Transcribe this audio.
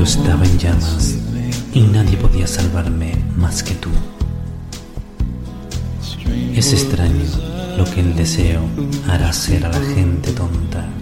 estaba en llamas y nadie podía salvarme más que tú. Es extraño lo que el deseo hará ser a la gente tonta.